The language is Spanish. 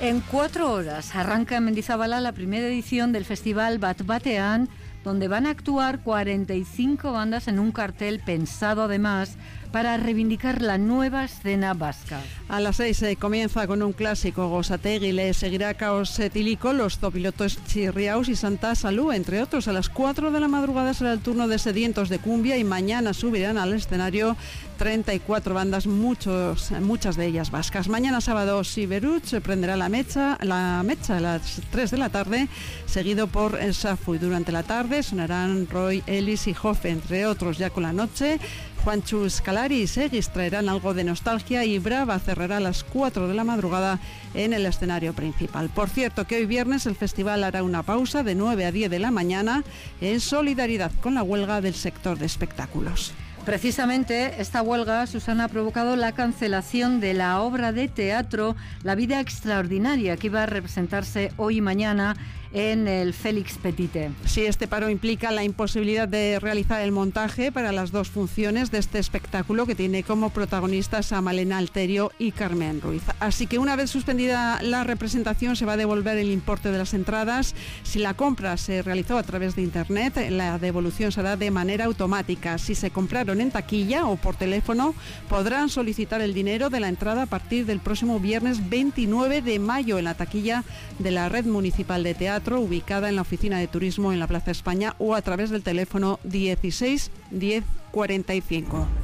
En 4 horas arranca en Mendizabala la primera edición del festival Bat Batean, donde van a actuar 45 bandas en un cartel pensado además para reivindicar la nueva escena vasca. A las 6 comienza con un clásico Gosategui, le seguirá Caos Etílico, Los Zopilotos Chirriaus y Santa Salud, entre otros. A las 4 de la madrugada será el turno de Sedientos de Cumbia y mañana subirán al escenario 34 bandas, muchas de ellas vascas. Mañana sábado Siberuch prenderá la mecha a las 3 de la tarde, seguido por el Safu, y durante la tarde sonarán Roy, Ellis y Hofe, entre otros. Ya con la noche, Juanchu Scalari y Seguis traerán algo de nostalgia y Brava cerrará a las 4 de la madrugada en el escenario principal. Por cierto, que hoy viernes el festival hará una pausa de 9 a 10 de la mañana en solidaridad con la huelga del sector de espectáculos. Precisamente esta huelga, Susana, ha provocado la cancelación de la obra de teatro La vida extraordinaria, que iba a representarse hoy y mañana en el Félix Petite. Sí, este paro implica la imposibilidad de realizar el montaje para las 2 funciones de este espectáculo, que tiene como protagonistas a Malena Alterio y Carmen Ruiz. Así que una vez suspendida la representación se va a devolver el importe de las entradas. Si la compra se realizó a través de internet, la devolución será de manera automática. Si se compraron en taquilla o por teléfono, podrán solicitar el dinero de la entrada a partir del próximo viernes 29 de mayo en la taquilla de la Red Municipal de Teatro, ubicada en la Oficina de Turismo en la Plaza España, o a través del teléfono 16 10 45.